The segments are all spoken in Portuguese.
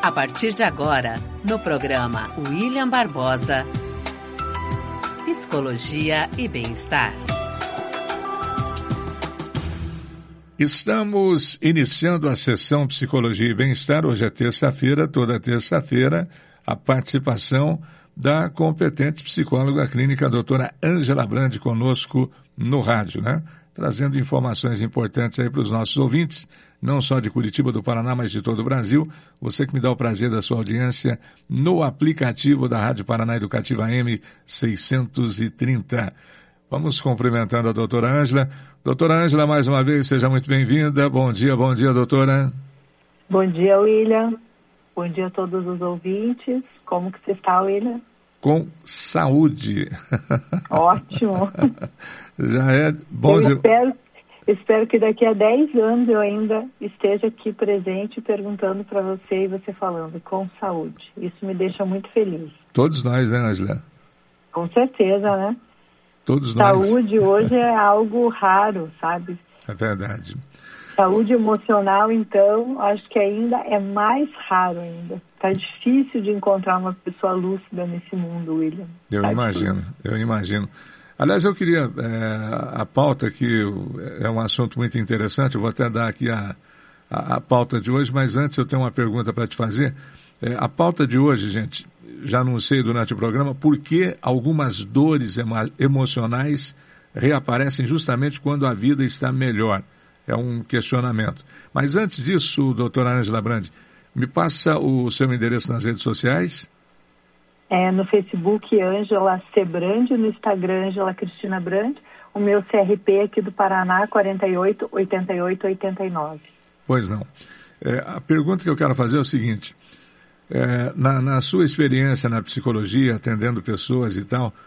A partir de agora, no programa William Barbosa, Psicologia e Bem-Estar. Estamos iniciando a sessão Psicologia e Bem-Estar. Hoje é terça-feira, toda terça-feira, a participação da competente psicóloga clínica, a doutora Ângela Brandi, conosco no rádio, né? Trazendo informações importantes aí para os nossos ouvintes, não só de Curitiba, do Paraná, mas de todo o Brasil. Você que me dá o prazer da sua audiência no aplicativo da Rádio Paraná Educativa AM 630. Vamos cumprimentando a doutora Ângela. Doutora Ângela, mais uma vez, seja muito bem-vinda. Bom dia, doutora. Bom dia, William. Bom dia a todos os ouvintes. Como que você está, William? Com saúde. Ótimo. Já é bom. Espero que daqui a 10 anos eu ainda esteja aqui presente perguntando para você e você falando com saúde. Isso me deixa muito feliz. Todos nós, né, Ângela? Com certeza, né? Todos nós. Saúde hoje é algo raro, sabe? É verdade. Saúde emocional, então, acho que ainda é mais raro ainda. Está difícil de encontrar uma pessoa lúcida nesse mundo, William. Eu imagino. Aliás, eu queria, a pauta aqui é um assunto muito interessante, eu vou até dar aqui a pauta de hoje, mas antes eu tenho uma pergunta para te fazer. A pauta de hoje, gente, já anunciei durante o programa, por que algumas dores emocionais reaparecem justamente quando a vida está melhor? É um questionamento. Mas antes disso, doutora Ângela Brandi, me passa o seu endereço nas redes sociais. No Facebook, Ângela C. Brandi, no Instagram, Ângela Cristina Brandi, o meu CRP aqui do Paraná, 488889. Pois não. A pergunta que eu quero fazer é o seguinte, na sua experiência na psicologia, atendendo pessoas e tal,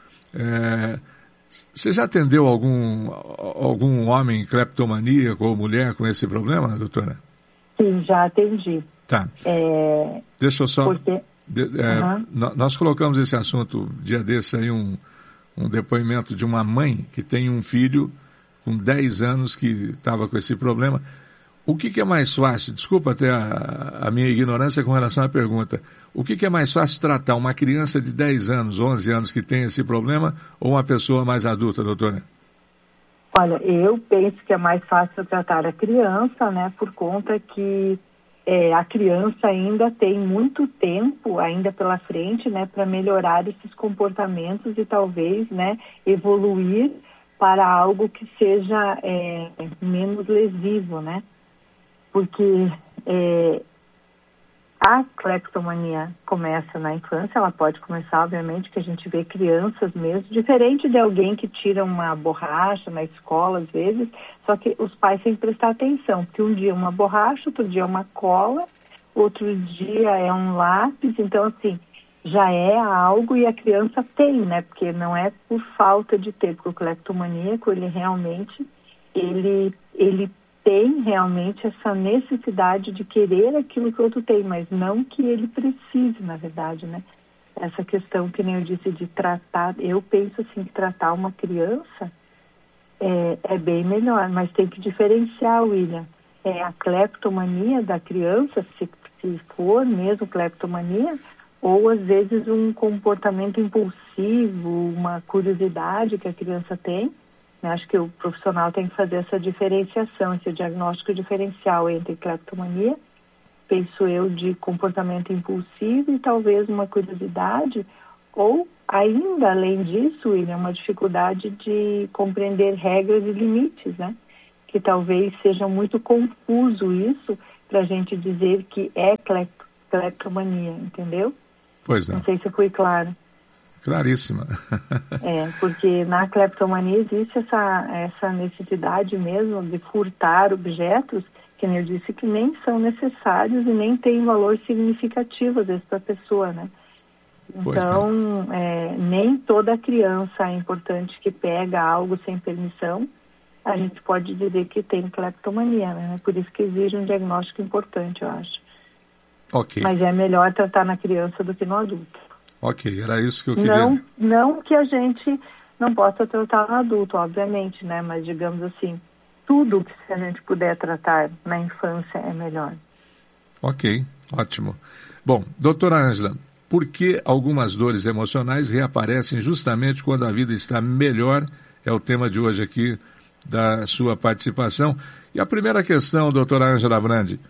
você já atendeu algum homem cleptomaníaco ou mulher com esse problema, doutora? Sim, já atendi. Tá. Deixa eu só... Porque... Nós colocamos esse assunto, dia desse aí, um depoimento de uma mãe que tem um filho com 10 anos que estava com esse problema. O que é mais fácil? Desculpa até a minha ignorância com relação à pergunta. O que é mais fácil tratar uma criança de 10 anos, 11 anos que tem esse problema ou uma pessoa mais adulta, doutora? Olha, eu penso que é mais fácil tratar a criança, né, por conta que a criança ainda tem muito tempo ainda pela frente, né, para melhorar esses comportamentos e talvez, né, evoluir para algo que seja menos lesivo, né? Porque a cleptomania começa na infância, ela pode começar, obviamente, que a gente vê crianças mesmo, diferente de alguém que tira uma borracha na escola, às vezes, só que os pais têm que prestar atenção, porque um dia é uma borracha, outro dia é uma cola, outro dia é um lápis, então, assim, já é algo e a criança tem, né, porque não é por falta de ter, porque o cleptomaníaco, ele realmente, ele tem realmente essa necessidade de querer aquilo que o outro tem, mas não que ele precise, na verdade, né? Essa questão, que nem eu disse, de tratar, eu penso assim, que tratar uma criança é bem melhor, mas tem que diferenciar, William. A cleptomania da criança, se for mesmo cleptomania, ou às vezes um comportamento impulsivo, uma curiosidade que a criança tem. Acho que o profissional tem que fazer essa diferenciação, esse diagnóstico diferencial entre cleptomania, penso eu, de comportamento impulsivo e talvez uma curiosidade, ou ainda, além disso, William, uma dificuldade de compreender regras e limites, né? Que talvez seja muito confuso isso para a gente dizer que é cleptomania, entendeu? Pois não. Não sei se foi claro. Claríssima. Porque na cleptomania existe essa necessidade mesmo de furtar objetos, que eu disse que nem são necessários e nem têm valor significativo, às vezes, para a pessoa, né? Então, nem toda criança é importante que pega algo sem permissão, a gente pode dizer que tem cleptomania, né? Por isso que exige um diagnóstico importante, eu acho. Ok. Mas é melhor tratar na criança do que no adulto. Ok, era isso que eu queria... Não que a gente não possa tratar no adulto, obviamente, né? Mas, digamos assim, tudo que a gente puder tratar na infância é melhor. Ok. Ótimo. Bom, doutora Ângela, por que algumas dores emocionais reaparecem justamente quando a vida está melhor? É o tema de hoje aqui da sua participação. E a primeira questão, doutora Ângela Brandi,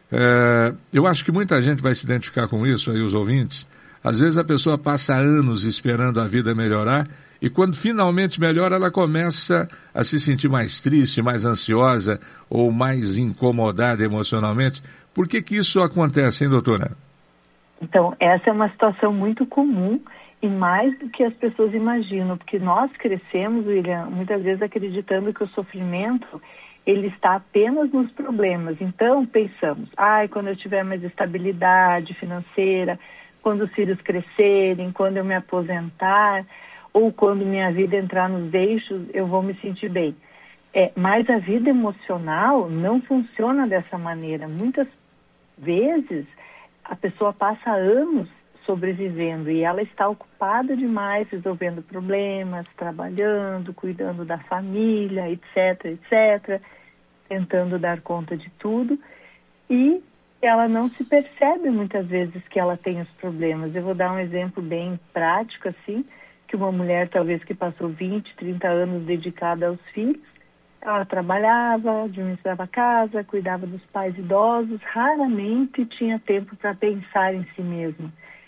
eu acho que muita gente vai se identificar com isso, aí os ouvintes. Às vezes a pessoa passa anos esperando a vida melhorar e quando finalmente melhora, ela começa a se sentir mais triste, mais ansiosa ou mais incomodada emocionalmente. Por que isso acontece, hein, doutora? Então, essa é uma situação muito comum e mais do que as pessoas imaginam, porque nós crescemos, William, muitas vezes acreditando que o sofrimento ele está apenas nos problemas. Então, pensamos, quando eu tiver mais estabilidade financeira, quando os filhos crescerem, quando eu me aposentar, ou quando minha vida entrar nos eixos, eu vou me sentir bem. Mas a vida emocional não funciona dessa maneira. Muitas vezes, a pessoa passa anos sobrevivendo e ela está ocupada demais resolvendo problemas, trabalhando, cuidando da família, etc, etc, tentando dar conta de tudo e ela não se percebe muitas vezes que ela tem os problemas. Eu vou dar um exemplo bem prático, assim, que uma mulher talvez que passou 20, 30 anos dedicada aos filhos, ela trabalhava, administrava a casa, cuidava dos pais idosos, raramente tinha tempo para pensar em si mesma.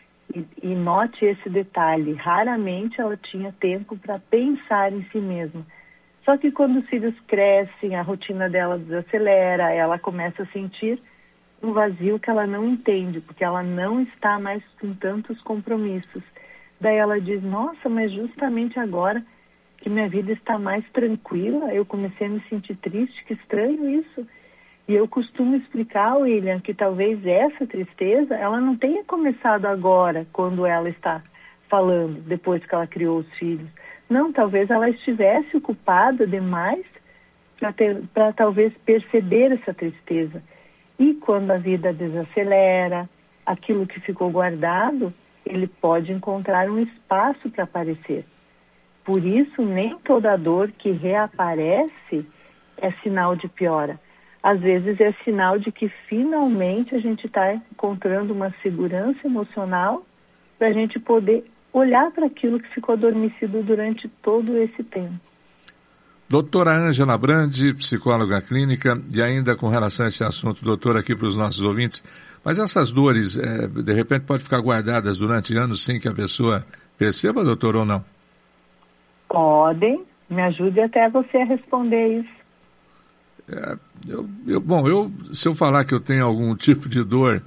E note esse detalhe, raramente ela tinha tempo para pensar em si mesma. Só que quando os filhos crescem, a rotina dela desacelera, ela começa a sentir um vazio que ela não entende, porque ela não está mais com tantos compromissos. Daí ela diz, nossa, mas justamente agora que minha vida está mais tranquila, eu comecei a me sentir triste, que estranho isso. E eu costumo explicar, William, que talvez essa tristeza, ela não tenha começado agora, quando ela está falando, depois que ela criou os filhos. Não, talvez ela estivesse ocupada demais para talvez perceber essa tristeza. E quando a vida desacelera, aquilo que ficou guardado, ele pode encontrar um espaço para aparecer. Por isso, nem toda dor que reaparece é sinal de piora. Às vezes é sinal de que finalmente a gente está encontrando uma segurança emocional para a gente poder olhar para aquilo que ficou adormecido durante todo esse tempo. Doutora Ângela Brandi, psicóloga clínica, e ainda com relação a esse assunto, doutora, aqui para os nossos ouvintes, mas essas dores, de repente, podem ficar guardadas durante anos sem que a pessoa perceba, doutor, ou não? Podem. Me ajude até você a responder isso. Se eu falar que eu tenho algum tipo de dor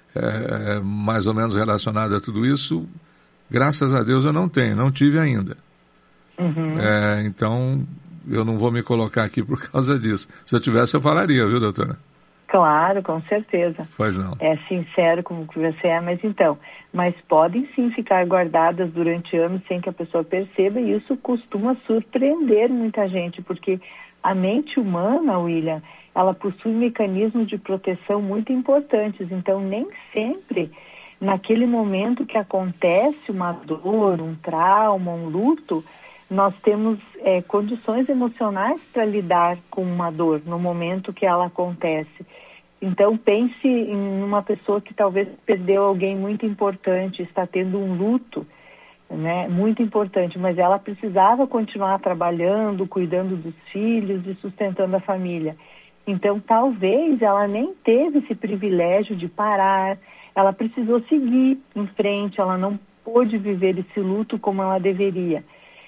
mais ou menos relacionada a tudo isso, graças a Deus eu não tenho, não tive ainda. Uhum. Então, eu não vou me colocar aqui por causa disso. Se eu tivesse, eu falaria, viu, doutora? Claro, com certeza. Pois não. É sincero como que você é, mas podem sim ficar guardadas durante anos sem que a pessoa perceba, e isso costuma surpreender muita gente, porque a mente humana, William, ela possui mecanismos de proteção muito importantes, então nem sempre, naquele momento que acontece uma dor, um trauma, um luto, nós temos condições emocionais para lidar com uma dor no momento que ela acontece. Então pense em uma pessoa que talvez perdeu alguém muito importante, está tendo um luto, né, muito importante, mas ela precisava continuar trabalhando, cuidando dos filhos e sustentando a família. Então talvez ela nem teve esse privilégio de parar, ela precisou seguir em frente, ela não pôde viver esse luto como ela deveria.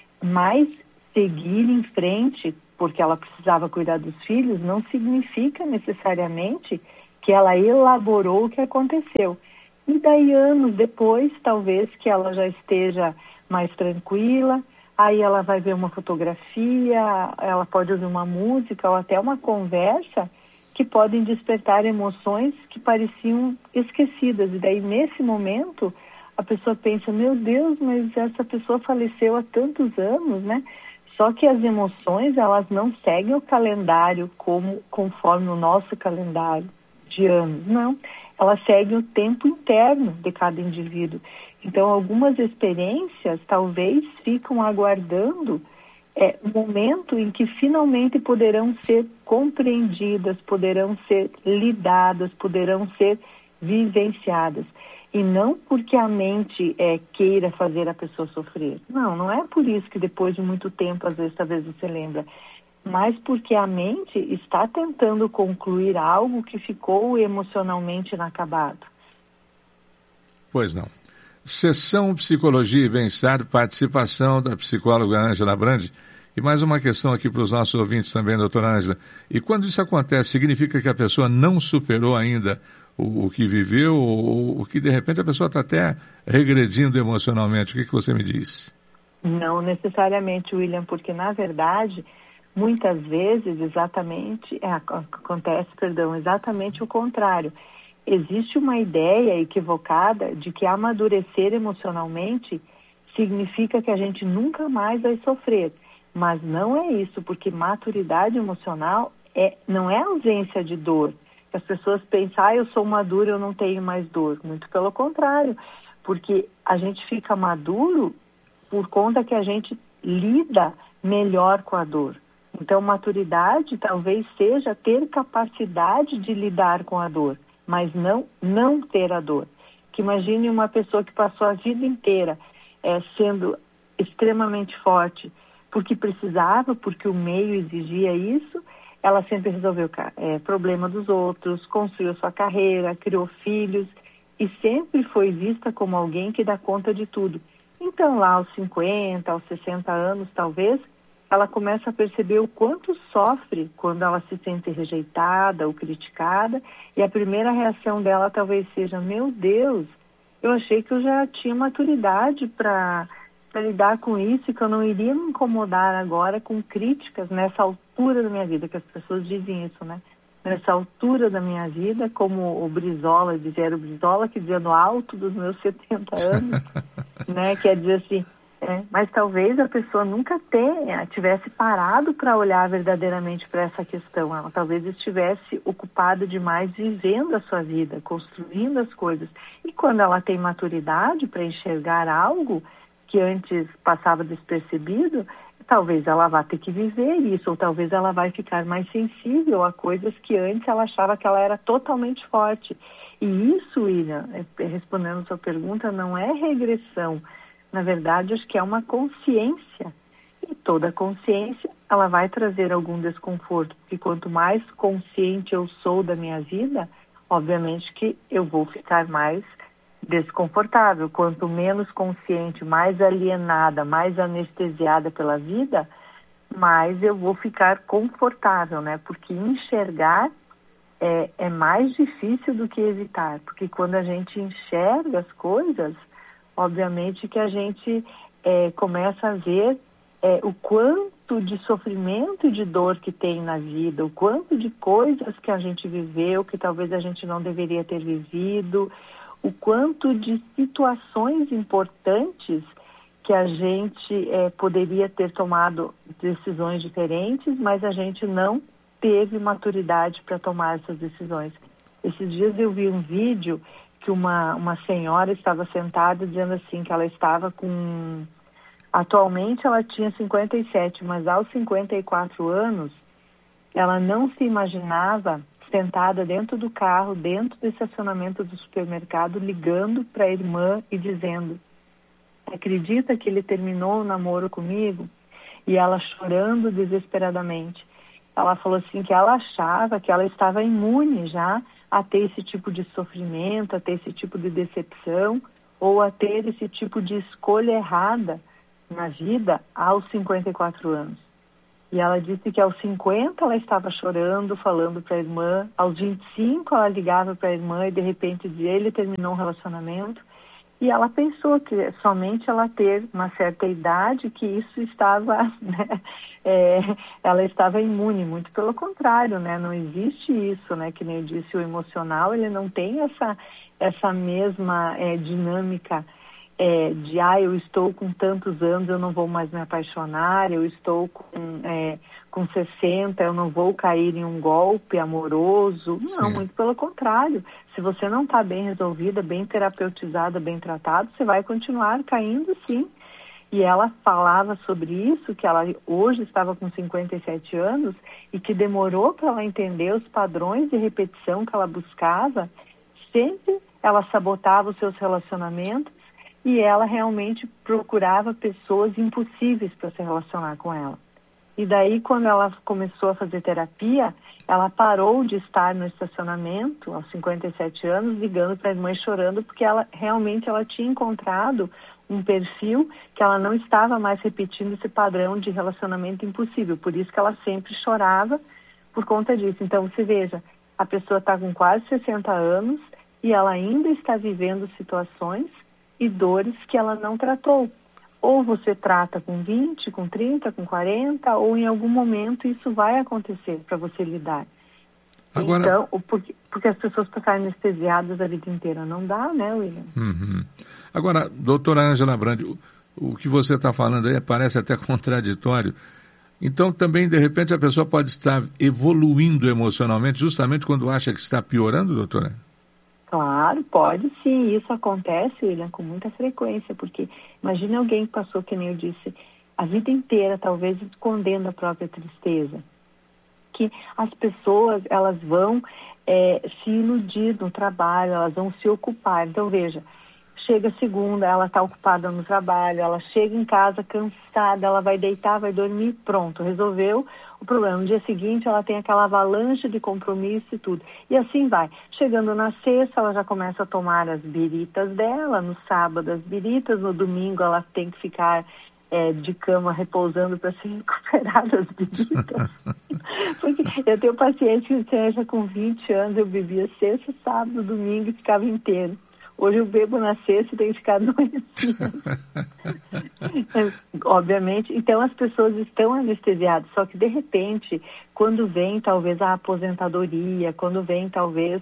Mas seguir em frente, porque ela precisava cuidar dos filhos, não significa necessariamente que ela elaborou o que aconteceu. E daí, anos depois, talvez que ela já esteja mais tranquila, aí ela vai ver uma fotografia, ela pode ouvir uma música ou até uma conversa que podem despertar emoções que pareciam esquecidas. E daí, nesse momento, a pessoa pensa, meu Deus, mas essa pessoa faleceu há tantos anos, né? Só que as emoções, elas não seguem o calendário conforme o nosso calendário de anos, não. Elas seguem o tempo interno de cada indivíduo. Então, algumas experiências talvez ficam aguardando o momento em que finalmente poderão ser compreendidas, poderão ser lidadas, poderão ser vivenciadas. E não porque a mente queira fazer a pessoa sofrer. Não é por isso que depois de muito tempo, às vezes, talvez você lembra. Mas porque a mente está tentando concluir algo que ficou emocionalmente inacabado. Pois não. Sessão Psicologia e Bem-Estar, participação da psicóloga Ângela Brandi. E mais uma questão aqui para os nossos ouvintes também, doutora Ângela. E quando isso acontece, significa que a pessoa não superou ainda o que viveu, ou que de repente a pessoa está até regredindo emocionalmente? O que você me diz? Não necessariamente, William, porque na verdade, muitas vezes acontece exatamente o contrário. Existe uma ideia equivocada de que amadurecer emocionalmente significa que a gente nunca mais vai sofrer. Mas não é isso, porque maturidade emocional não é ausência de dor. As pessoas pensam, eu sou maduro, eu não tenho mais dor. Muito pelo contrário, porque a gente fica maduro por conta que a gente lida melhor com a dor. Então, maturidade talvez seja ter capacidade de lidar com a dor, mas não ter a dor. Que imagine uma pessoa que passou a vida inteira sendo extremamente forte, porque precisava, porque o meio exigia isso, ela sempre resolveu problema dos outros, construiu sua carreira, criou filhos e sempre foi vista como alguém que dá conta de tudo. Então, lá aos 50, aos 60 anos, talvez, ela começa a perceber o quanto sofre quando ela se sente rejeitada ou criticada, e a primeira reação dela talvez seja, meu Deus, eu achei que eu já tinha maturidade para lidar com isso e que eu não iria me incomodar agora com críticas nessa altura da minha vida, que as pessoas dizem isso, né? Nessa altura da minha vida, como o Brizola dizia, era o Brizola que dizia no alto dos meus 70 anos, né? Quer dizer assim, mas talvez a pessoa nunca tivesse parado para olhar verdadeiramente para essa questão. Ela talvez estivesse ocupada demais vivendo a sua vida, construindo as coisas. E quando ela tem maturidade para enxergar algo que antes passava despercebido, talvez ela vá ter que viver isso, ou talvez ela vai ficar mais sensível a coisas que antes ela achava que ela era totalmente forte. E isso, William, respondendo a sua pergunta, não é regressão. Na verdade, acho que é uma consciência. E toda consciência, ela vai trazer algum desconforto, porque quanto mais consciente eu sou da minha vida, obviamente que eu vou ficar mais desconfortável. Quanto menos consciente, mais alienada, mais anestesiada pela vida, mais eu vou ficar confortável, né? Porque enxergar é mais difícil do que evitar, porque quando a gente enxerga as coisas, obviamente que a gente começa a ver o quanto de sofrimento e de dor que tem na vida, o quanto de coisas que a gente viveu que talvez a gente não deveria ter vivido, o quanto de situações importantes que a gente poderia ter tomado decisões diferentes, mas a gente não teve maturidade para tomar essas decisões. Esses dias eu vi um vídeo que uma senhora estava sentada dizendo assim, que ela estava com... Atualmente ela tinha 57, mas aos 54 anos, ela não se imaginava sentada dentro do carro, dentro do estacionamento do supermercado, ligando para a irmã e dizendo, acredita que ele terminou o namoro comigo? E ela chorando desesperadamente. Ela falou assim que ela achava que ela estava imune já a ter esse tipo de sofrimento, a ter esse tipo de decepção, ou a ter esse tipo de escolha errada na vida aos 54 anos. E ela disse que aos 50 ela estava chorando, falando para a irmã, aos 25 ela ligava para a irmã e de repente dizia, ele terminou um relacionamento, e ela pensou que somente ela ter uma certa idade que isso estava, né, ela estava imune, muito pelo contrário, né, não existe isso, né, que nem eu disse, o emocional, ele não tem essa mesma dinâmica de, eu estou com tantos anos, eu não vou mais me apaixonar, eu estou com 60, eu não vou cair em um golpe amoroso. Sim. Não, muito pelo contrário. Se você não está bem resolvida, bem terapeutizada, bem tratado, você vai continuar caindo, sim. E ela falava sobre isso, que ela hoje estava com 57 anos e que demorou para ela entender os padrões de repetição que ela buscava sempre ela sabotava os seus relacionamentos e ela realmente procurava pessoas impossíveis para se relacionar com ela. E daí, quando ela começou a fazer terapia, ela parou de estar no estacionamento, aos 57 anos, ligando para a irmã e chorando, porque ela tinha encontrado um perfil que ela não estava mais repetindo esse padrão de relacionamento impossível. Por isso que ela sempre chorava por conta disso. Então, você veja, a pessoa está com quase 60 anos e ela ainda está vivendo situações e dores que ela não tratou. Ou você trata com 20, com 30, com 40, ou em algum momento isso vai acontecer para você lidar. Agora, então, porque as pessoas passaram anestesiadas a vida inteira. Não dá, né, William? Uhum. Agora, doutora Ângela Brandi, o que você está falando aí parece até contraditório. Então, também, de repente, a pessoa pode estar evoluindo emocionalmente justamente quando acha que está piorando, doutora? Claro, pode sim. Isso acontece, William, com muita frequência, porque imagine alguém que passou, que nem eu disse, a vida inteira, talvez, escondendo a própria tristeza. Que as pessoas, elas vão se iludir no trabalho, elas vão se ocupar. Então, veja, chega segunda, ela está ocupada no trabalho, ela chega em casa cansada, ela vai deitar, vai dormir, pronto, resolveu o problema. No dia seguinte, ela tem aquela avalanche de compromisso e tudo. E assim vai. Chegando na sexta, ela já começa a tomar as biritas dela, no sábado as biritas, no domingo ela tem que ficar de cama repousando para se recuperar das bebidas. Porque eu tenho paciente que seja com 20 anos, eu bebia sexta, sábado, domingo e ficava inteiro. Hoje eu bebo na sexta e tenho que ficar 2 dias. Obviamente, então as pessoas estão anestesiadas, só que de repente, quando vem talvez a aposentadoria, quando vem talvez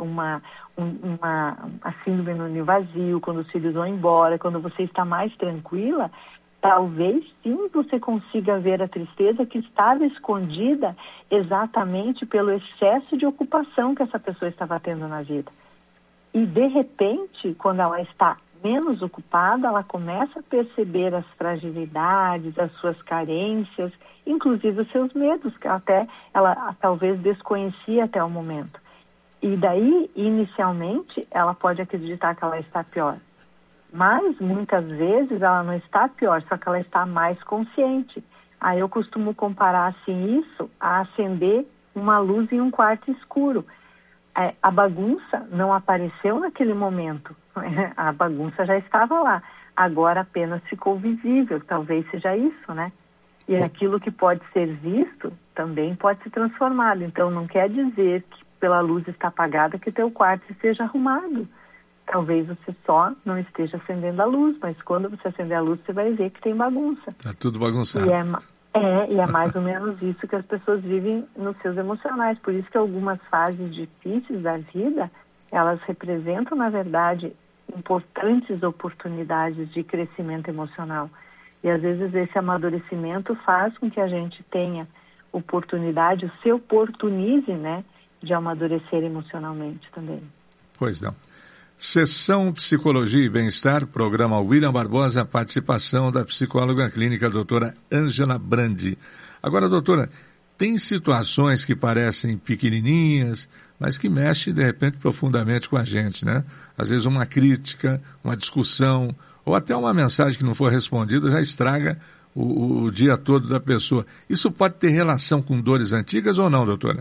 a síndrome do ninho vazio, quando os filhos vão embora, quando você está mais tranquila, talvez sim você consiga ver a tristeza que estava escondida exatamente pelo excesso de ocupação que essa pessoa estava tendo na vida. E, de repente, quando ela está menos ocupada, ela começa a perceber as fragilidades, as suas carências, inclusive os seus medos, que ela talvez desconhecia até o momento. E daí, inicialmente, ela pode acreditar que ela está pior. Mas, muitas vezes, ela não está pior, só que ela está mais consciente. Aí eu costumo comparar, assim, isso a acender uma luz em um quarto escuro. A bagunça não apareceu naquele momento, a bagunça já estava lá, agora apenas ficou visível, talvez seja isso, né? E aquilo que pode ser visto também pode se transformar, então não quer dizer que pela luz está apagada que teu quarto esteja arrumado. Talvez você só não esteja acendendo a luz, mas quando você acender a luz você vai ver que tem bagunça. Está tudo bagunçado. E é mais ou menos isso que as pessoas vivem nos seus emocionais. Por isso que algumas fases difíceis da vida, elas representam, na verdade, importantes oportunidades de crescimento emocional. E às vezes esse amadurecimento faz com que a gente tenha oportunidade, se oportunize, né, de amadurecer emocionalmente também. Pois não. Sessão Psicologia e Bem-Estar, programa William Barbosa, participação da psicóloga clínica doutora Ângela Brandi. Agora, doutora, tem situações que parecem pequenininhas, mas que mexem, de repente, profundamente com a gente, né? Às vezes uma crítica, uma discussão, ou até uma mensagem que não for respondida já estraga o dia todo da pessoa. Isso pode ter relação com dores antigas ou não, doutora?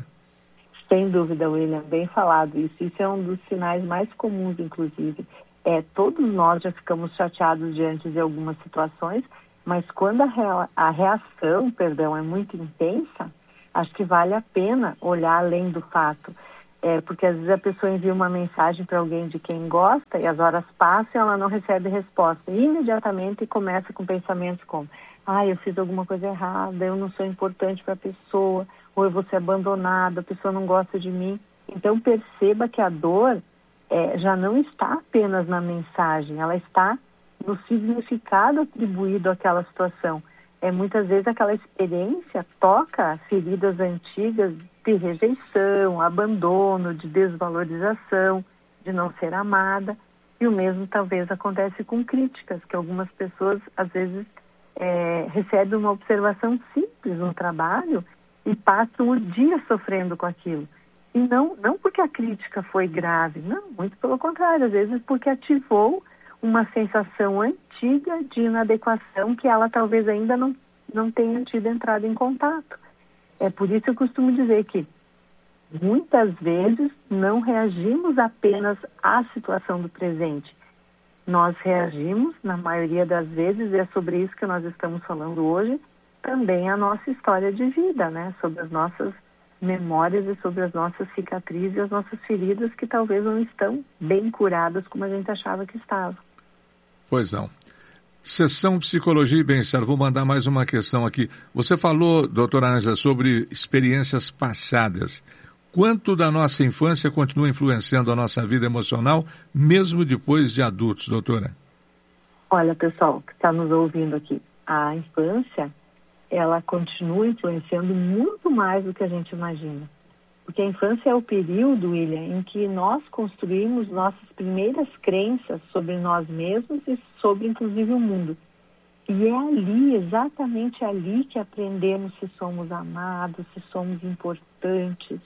Sem dúvida, William, bem falado isso. Isso é um dos sinais mais comuns, inclusive. Todos nós já ficamos chateados diante de algumas situações, mas quando a reação, é muito intensa, acho que vale a pena olhar além do fato. Porque às vezes a pessoa envia uma mensagem para alguém de quem gosta e as horas passam e ela não recebe resposta. E imediatamente começa com pensamentos como: eu fiz alguma coisa errada, eu não sou importante para a pessoa, ou eu vou ser abandonada, a pessoa não gosta de mim. Então perceba que a dor já não está apenas na mensagem, ela está no significado atribuído àquela situação. Muitas vezes aquela experiência toca feridas antigas de rejeição, abandono, de desvalorização, de não ser amada. E o mesmo talvez acontece com críticas, que algumas pessoas às vezes recebem uma observação simples no trabalho e passam o dia sofrendo com aquilo. E não porque a crítica foi grave, não, muito pelo contrário, às vezes porque ativou uma sensação antiga de inadequação que ela talvez ainda não tenha tido entrado em contato. É por isso que eu costumo dizer que muitas vezes não reagimos apenas à situação do presente. Nós reagimos, na maioria das vezes, e é sobre isso que nós estamos falando hoje, também a nossa história de vida, né? Sobre as nossas memórias e sobre as nossas cicatrizes e as nossas feridas que talvez não estão bem curadas como a gente achava que estavam. Pois não. Sessão Psicologia e Bem-Estar. Vou mandar mais uma questão aqui. Você falou, doutora Ângela, sobre experiências passadas. Quanto da nossa infância continua influenciando a nossa vida emocional, mesmo depois de adultos, doutora? Olha, pessoal, que está nos ouvindo aqui, a infância, ela continua influenciando muito mais do que a gente imagina. Porque a infância é o período, William, em que nós construímos nossas primeiras crenças sobre nós mesmos e sobre, inclusive, o mundo. E é ali, exatamente ali, que aprendemos se somos amados, se somos importantes,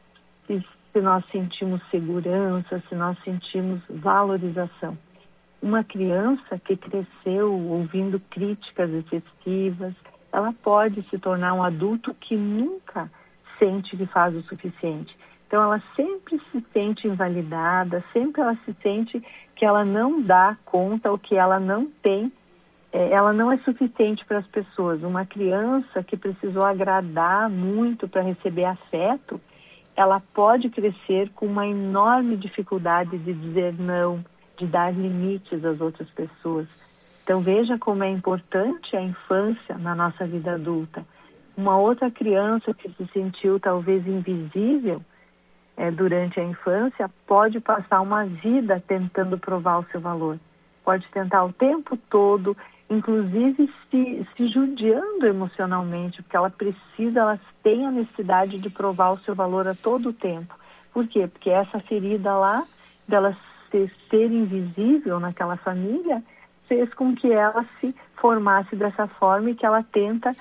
se nós sentimos segurança, se nós sentimos valorização. Uma criança que cresceu ouvindo críticas excessivas, ela pode se tornar um adulto que nunca sente que faz o suficiente. Então, ela sempre se sente invalidada, sempre ela se sente que ela não dá conta ou que ela não tem, ela não é suficiente para as pessoas. Uma criança que precisou agradar muito para receber afeto, ela pode crescer com uma enorme dificuldade de dizer não, de dar limites às outras pessoas. Então, veja como é importante a infância na nossa vida adulta. Uma outra criança que se sentiu talvez invisível durante a infância pode passar uma vida tentando provar o seu valor. Pode tentar o tempo todo, inclusive se judiando emocionalmente, porque ela tem a necessidade de provar o seu valor a todo tempo. Por quê? Porque essa ferida lá, dela ser invisível naquela família, fez com que ela se formasse dessa forma e que ela tenta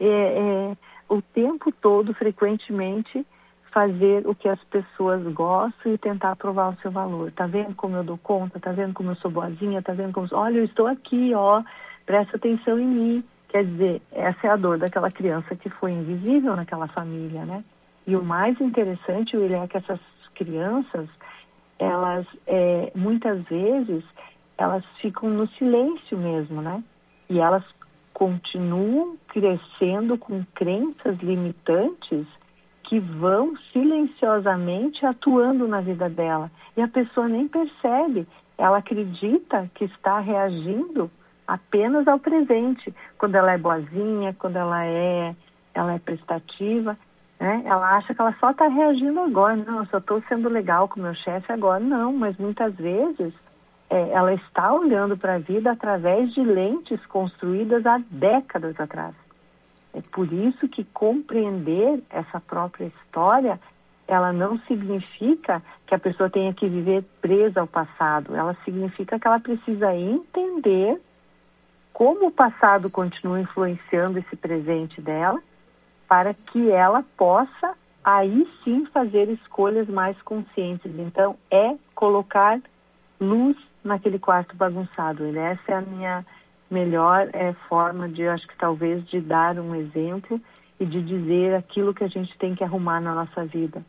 o tempo todo, frequentemente, fazer o que as pessoas gostam e tentar provar o seu valor. Tá vendo como eu dou conta? Tá vendo como eu sou boazinha? Tá vendo como... Olha, eu estou aqui, ó, presta atenção em mim. Quer dizer, essa é a dor daquela criança que foi invisível naquela família, né? E o mais interessante, William, é que essas crianças, elas, muitas vezes, elas ficam no silêncio mesmo, né? E elas continuam crescendo com crenças limitantes que vão silenciosamente atuando na vida dela. E a pessoa nem percebe. Ela acredita que está reagindo apenas ao presente. Quando ela é boazinha, quando ela é prestativa, né? Ela acha que ela só está reagindo agora. Não, eu só estou sendo legal com o meu chefe agora. Não, mas muitas vezes ela está olhando para a vida através de lentes construídas há décadas atrás. É por isso que compreender essa própria história, ela não significa que a pessoa tenha que viver presa ao passado. Ela significa que ela precisa entender como o passado continua influenciando esse presente dela, para que ela possa, aí sim, fazer escolhas mais conscientes. Então, colocar luz naquele quarto bagunçado. Essa é a minha melhor forma de, acho que talvez, de dar um exemplo e de dizer aquilo que a gente tem que arrumar na nossa vida.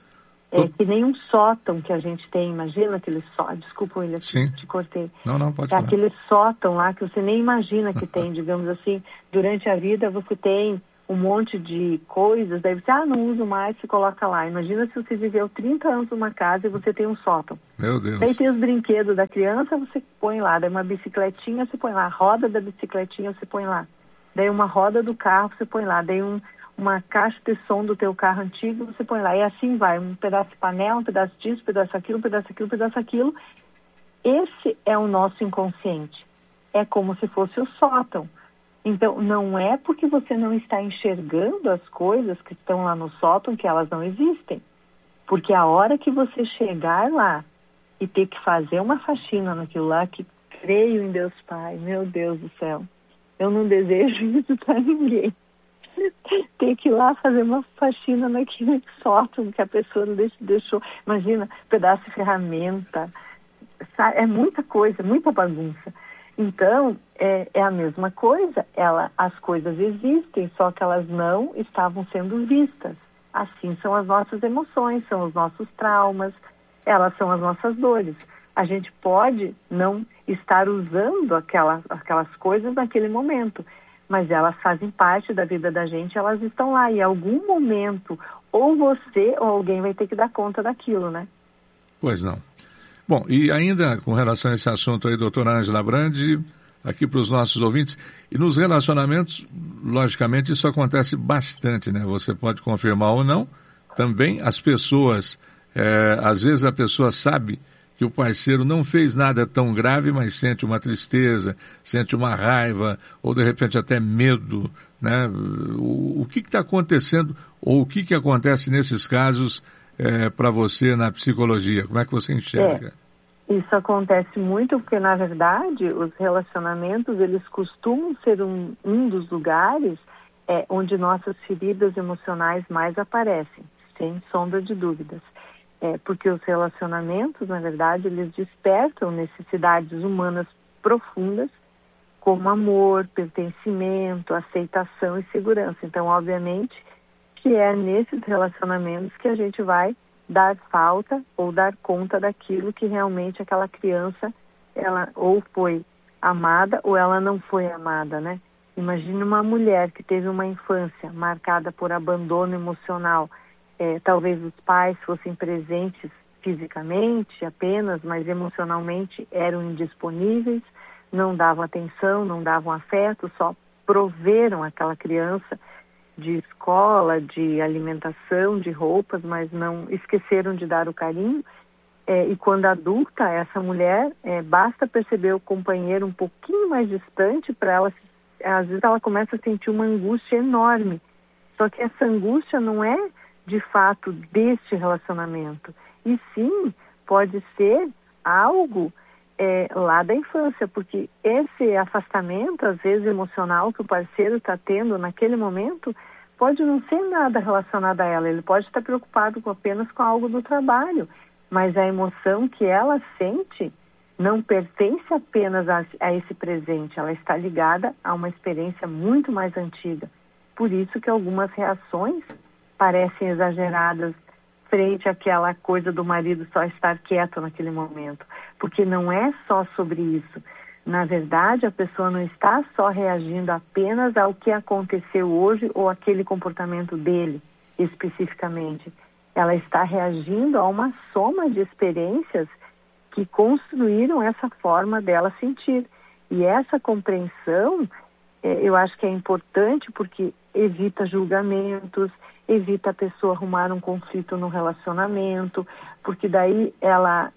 Que nem um sótão que a gente tem, imagina aquele sótão, desculpa, William, te cortei. Não, pode falar. Aquele sótão lá que você nem imagina que tem, digamos assim, durante a vida você tem um monte de coisas, daí você, não uso mais, se coloca lá. Imagina se você viveu 30 anos numa casa e você tem um sótão. Meu Deus. Daí tem os brinquedos da criança, você põe lá. Daí uma bicicletinha, você põe lá. A roda da bicicletinha, você põe lá. Daí uma roda do carro, você põe lá. Daí uma caixa de som do teu carro antigo, você põe lá. E assim vai. Um pedaço de panela, um pedaço disso, um pedaço daquilo, um pedaço daquilo, um pedaço daquilo. Esse é o nosso inconsciente. É como se fosse o sótão. Então, não é porque você não está enxergando as coisas que estão lá no sótão que elas não existem. Porque a hora que você chegar lá e ter que fazer uma faxina naquilo lá, que creio em Deus Pai, meu Deus do céu, eu não desejo isso para ninguém. Tem que ir lá fazer uma faxina naquele sótão que a pessoa deixou. Imagina, pedaço de ferramenta. É muita coisa, muita bagunça. Então, é a mesma coisa. As coisas existem, só que elas não estavam sendo vistas. Assim são as nossas emoções, são os nossos traumas, elas são as nossas dores. A gente pode não estar usando aquelas coisas naquele momento, mas elas fazem parte da vida da gente, elas estão lá. E em algum momento, ou você ou alguém vai ter que dar conta daquilo, né? Pois não. Bom, e ainda com relação a esse assunto aí, doutora Ângela Brandi, aqui para os nossos ouvintes, e nos relacionamentos, logicamente, isso acontece bastante, né? Você pode confirmar ou não. Também as pessoas, às vezes a pessoa sabe que o parceiro não fez nada tão grave, mas sente uma tristeza, sente uma raiva, ou de repente até medo, né? O que está acontecendo, ou o que acontece nesses casos para você na psicologia? Como é que você enxerga? Isso acontece muito porque, na verdade, os relacionamentos, eles costumam ser um dos lugares onde nossas feridas emocionais mais aparecem, sem sombra de dúvidas. Porque os relacionamentos, na verdade, eles despertam necessidades humanas profundas, como amor, pertencimento, aceitação e segurança. Então, obviamente, que é nesses relacionamentos que a gente vai dar falta ou dar conta daquilo que realmente aquela criança, ela ou foi amada ou ela não foi amada, né? Imagine uma mulher que teve uma infância marcada por abandono emocional. Talvez os pais fossem presentes fisicamente apenas, mas emocionalmente eram indisponíveis, não davam atenção, não davam afeto, só proveram aquela criança de escola, de alimentação, de roupas, mas não esqueceram de dar o carinho. E quando adulta, essa mulher, basta perceber o companheiro um pouquinho mais distante para ela, às vezes ela começa a sentir uma angústia enorme. Só que essa angústia não é de fato deste relacionamento, e sim pode ser algo lá da infância, porque esse afastamento, às vezes emocional, que o parceiro está tendo naquele momento, pode não ser nada relacionado a ela, ele pode estar preocupado apenas com algo do trabalho, mas a emoção que ela sente não pertence apenas a esse presente, ela está ligada a uma experiência muito mais antiga. Por isso que algumas reações parecem exageradas frente àquela coisa do marido só estar quieto naquele momento, porque não é só sobre isso. Na verdade, a pessoa não está só reagindo apenas ao que aconteceu hoje ou aquele comportamento dele, especificamente. Ela está reagindo a uma soma de experiências que construíram essa forma dela sentir. E essa compreensão, eu acho que é importante porque evita julgamentos, evita a pessoa arrumar um conflito no relacionamento, porque daí ela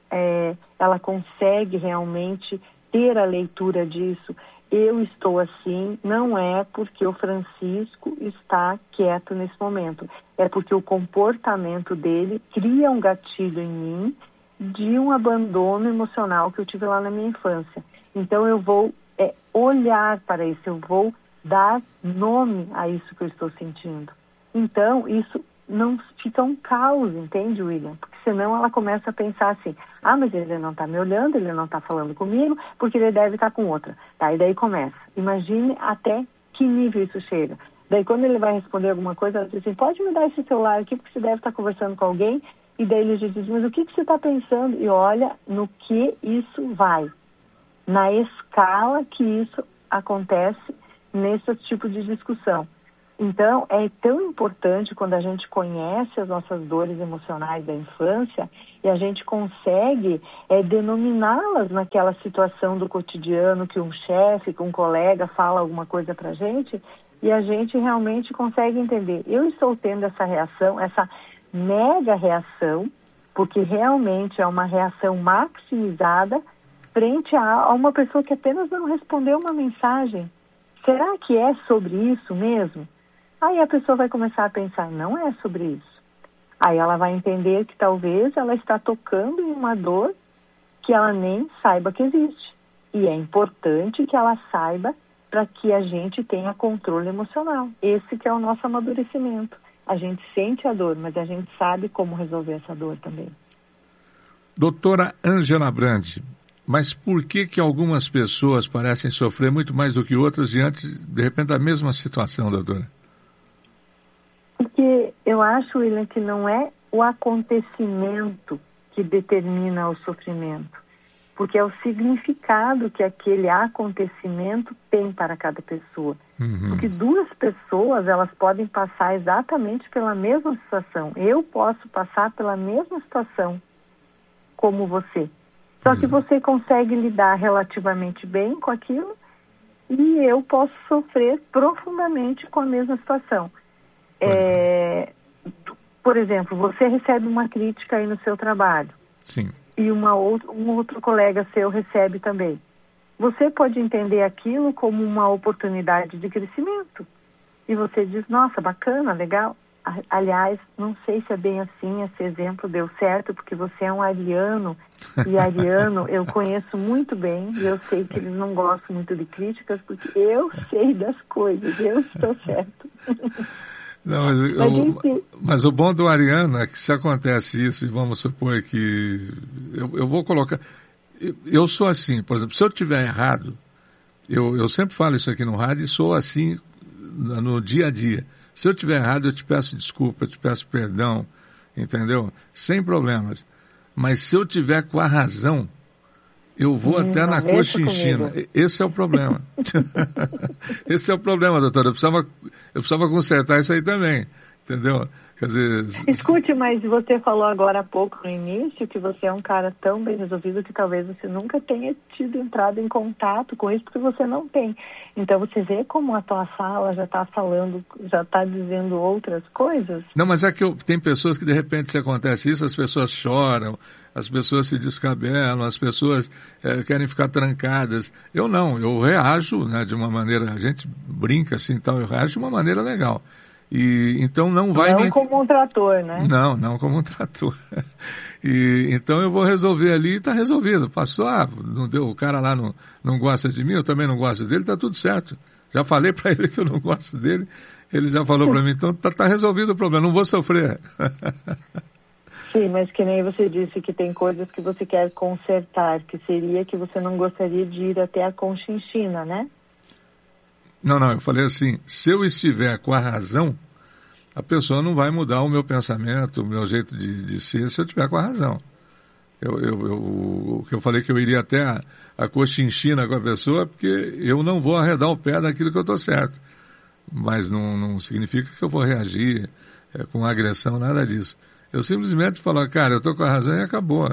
consegue realmente ter a leitura disso. Eu estou assim, não é porque o Francisco está quieto nesse momento, é porque o comportamento dele cria um gatilho em mim de um abandono emocional que eu tive lá na minha infância. Então eu vou olhar para isso, eu vou dar nome a isso que eu estou sentindo. Então, isso não fica um caos, entende, William? Porque senão ela começa a pensar assim, mas ele não está me olhando, ele não está falando comigo, porque ele deve estar com outra. Tá, e daí começa. Imagine até que nível isso chega. Daí quando ele vai responder alguma coisa, ela diz assim, pode me dar esse celular aqui, porque você deve estar conversando com alguém. E daí ele diz, mas o que você está pensando? E olha no que isso vai. Na escala que isso acontece nesse tipo de discussão. Então, é tão importante quando a gente conhece as nossas dores emocionais da infância e a gente consegue denominá-las naquela situação do cotidiano que um chefe, que um colega fala alguma coisa pra gente e a gente realmente consegue entender. Eu estou tendo essa reação, essa mega reação, porque realmente é uma reação maximizada frente a uma pessoa que apenas não respondeu uma mensagem. Será que é sobre isso mesmo? Aí a pessoa vai começar a pensar, não é sobre isso. Aí ela vai entender que talvez ela está tocando em uma dor que ela nem saiba que existe. E é importante que ela saiba para que a gente tenha controle emocional. Esse que é o nosso amadurecimento. A gente sente a dor, mas a gente sabe como resolver essa dor também. Doutora Ângela Brandi, mas por que algumas pessoas parecem sofrer muito mais do que outras diante, de repente, da mesma situação, doutora? Porque eu acho, William, que não é o acontecimento que determina o sofrimento, porque é o significado que aquele acontecimento tem para cada pessoa. Porque duas pessoas, elas podem passar exatamente pela mesma situação. Eu posso passar pela mesma situação como você. Só que você consegue lidar relativamente bem com aquilo e eu posso sofrer profundamente com a mesma situação. Por exemplo, você recebe uma crítica aí no seu trabalho. Sim. E um outro colega seu recebe também. Você pode entender aquilo como uma oportunidade de crescimento. E você diz, nossa, bacana, legal. Aliás, não sei se é bem assim, esse exemplo deu certo, porque você é um ariano, e ariano eu conheço muito bem, e eu sei que eles não gostam muito de críticas, porque eu sei das coisas, eu estou certo. Não, mas o bom do ariano é que se acontece isso, e vamos supor que eu vou colocar... Eu sou assim, por exemplo, se eu estiver errado, eu sempre falo isso aqui no rádio e sou assim no dia a dia. Se eu estiver errado, eu te peço desculpa, eu te peço perdão, entendeu? Sem problemas. Mas se eu tiver com a razão, eu vou até na Cochinchina. Esse é o problema. Esse é o problema, doutora. Eu precisava consertar isso aí também, entendeu? Quer dizer... Escute, mas você falou agora há pouco no início que você é um cara tão bem resolvido que talvez você nunca tenha tido entrado em contato com isso, porque você não tem. Então você vê como a tua fala já está falando, já está dizendo outras coisas? Não, mas é que tem pessoas que de repente se acontece isso, as pessoas choram, as pessoas se descabelam, as pessoas querem ficar trancadas. Eu não, eu reajo, né, de uma maneira, a gente brinca assim, tal, eu reajo de uma maneira legal. E então não vai... Não como um trator, né? Não como um trator. E então eu vou resolver ali e está resolvido. Passou, não deu, o cara lá não gosta de mim, eu também não gosto dele, está tudo certo. Já falei para ele que eu não gosto dele, ele já falou para mim, então tá resolvido o problema, não vou sofrer. Sim, mas que nem você disse que tem coisas que você quer consertar, que seria que você não gostaria de ir até a Conchinchina, né? Não, eu falei assim, se eu estiver com a razão, a pessoa não vai mudar o meu pensamento, o meu jeito de ser, se eu estiver com a razão. O que eu falei que eu iria até a Cochinchina com a pessoa, porque eu não vou arredar o pé daquilo que eu estou certo. Mas não significa que eu vou reagir com agressão, nada disso. Eu simplesmente falo, cara, eu estou com a razão e acabou.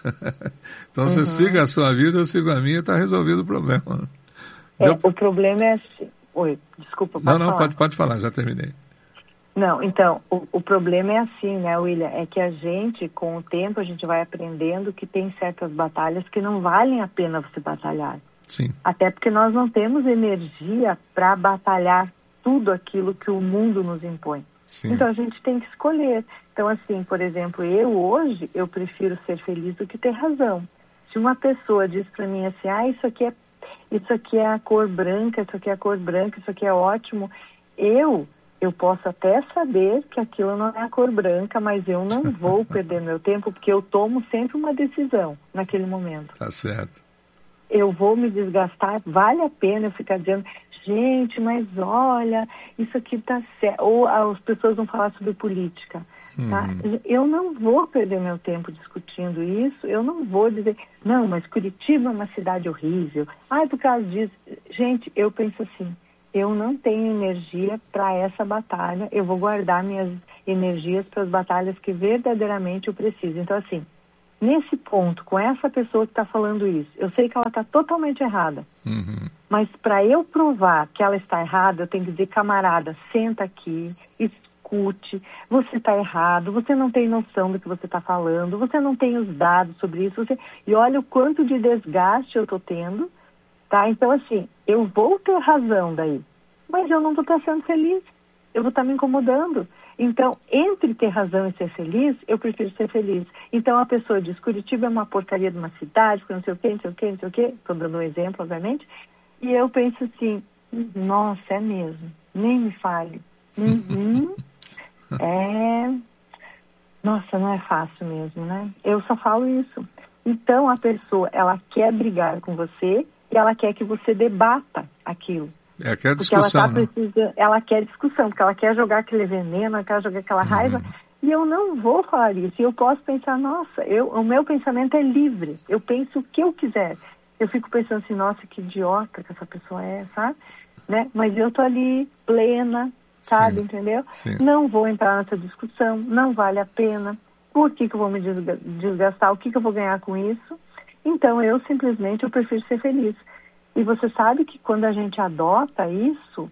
Então você siga a sua vida, eu sigo a minha e está resolvido o problema. O problema é assim... Oi, desculpa, pode falar. Pode falar, já terminei. Não, então, o problema é assim, né, William? É que a gente, com o tempo, a gente vai aprendendo que tem certas batalhas que não valem a pena você batalhar. Sim. Até porque nós não temos energia para batalhar tudo aquilo que o mundo nos impõe. Sim. Então a gente tem que escolher. Então, assim, por exemplo, hoje, eu prefiro ser feliz do que ter razão. Se uma pessoa diz para mim assim, isso aqui é a cor branca, isso aqui é a cor branca, isso aqui é ótimo. Eu posso até saber que aquilo não é a cor branca, mas eu não vou perder meu tempo, porque eu tomo sempre uma decisão naquele momento. Tá certo. Eu vou me desgastar, vale a pena eu ficar dizendo, gente, mas olha, isso aqui tá certo. Ou as pessoas vão falar sobre política. Tá? Eu não vou perder meu tempo discutindo isso, eu não vou dizer, não, mas Curitiba é uma cidade horrível. Por causa disso. Gente, eu penso assim, eu não tenho energia para essa batalha, eu vou guardar minhas energias para as batalhas que verdadeiramente eu preciso. Então, assim, nesse ponto, com essa pessoa que está falando isso, eu sei que ela está totalmente errada, mas para eu provar que ela está errada, eu tenho que dizer, camarada, senta aqui, escute, você está errado, você não tem noção do que você está falando, você não tem os dados sobre isso, e olha o quanto de desgaste eu estou tendo, tá? Então, assim, eu vou ter razão daí, mas eu não vou estar sendo feliz, eu vou estar me incomodando. Então, entre ter razão e ser feliz, eu prefiro ser feliz. Então, a pessoa diz, Curitiba é uma porcaria de uma cidade, porque não sei o quê, estou dando um exemplo, obviamente, e eu penso assim, Nossa, é mesmo. Nem me fale. Nossa, não é fácil mesmo, né? Eu só falo isso. Então, a pessoa, ela quer brigar com você e ela quer que você debata aquilo. Quer discussão, ela quer discussão, porque ela quer jogar aquele veneno, ela quer jogar aquela raiva. E eu não vou falar isso. E eu posso pensar, nossa, o meu pensamento é livre. Eu penso o que eu quiser. Eu fico pensando assim, nossa, que idiota que essa pessoa é, sabe? Né? Mas eu tô ali plena, sabe, entendeu? Sim. Não vou entrar nessa discussão, não vale a pena. Por que eu vou me desgastar? O que eu vou ganhar com isso? Então, eu prefiro ser feliz. E você sabe que quando a gente adota isso,